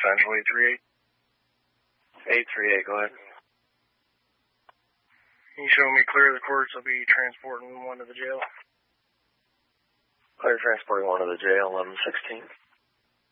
Central 838. 838, go ahead. Can you show me clear the courts? I'll be transporting one to the jail. Clear transporting one to the jail, 1116.